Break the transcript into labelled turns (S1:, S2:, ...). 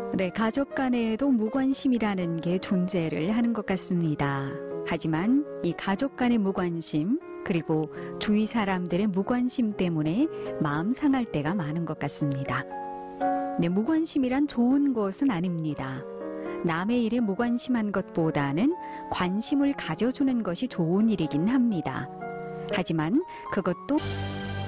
S1: 네, 가족 간에도 무관심이라는 게 존재를 하는 것 같습니다. 하지만 이 가족 간의 무관심, 그리고 주위 사람들의 무관심 때문에 마음 상할 때가 많은 것 같습니다. 네, 무관심이란 좋은 것은 아닙니다. 남의 일에 무관심한 것보다는 관심을 가져주는 것이 좋은 일이긴 합니다. 하지만 그것도